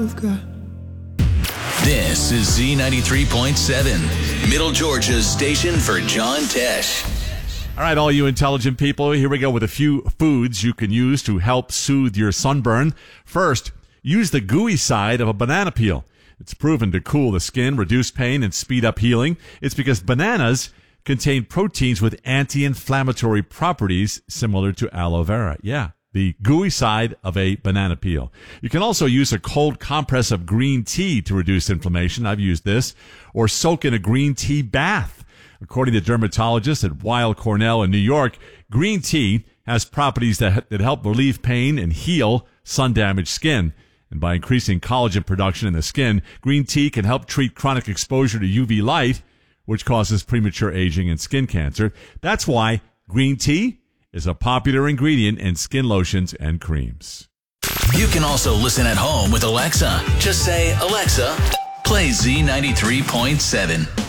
you've got. This is Z93.7, Middle Georgia's station for John Tesh. All right, all you intelligent people, here we go with a few foods you can use to help soothe your sunburn. First, use the gooey side of a banana peel. It's proven to cool the skin, reduce pain, and speed up healing. It's because bananas contain proteins with anti-inflammatory properties similar to aloe vera. Yeah, the gooey side of a banana peel. You can also use a cold compress of green tea to reduce inflammation. I've used this. Or soak in a green tea bath. According to dermatologists at Weill Cornell in New York, green tea has properties that help relieve pain and heal sun-damaged skin. And by increasing collagen production in the skin, green tea can help treat chronic exposure to UV light, which causes premature aging and skin cancer. That's why green tea is a popular ingredient in skin lotions and creams. You can also listen at home with Alexa. Just say, Alexa, play Z93.7.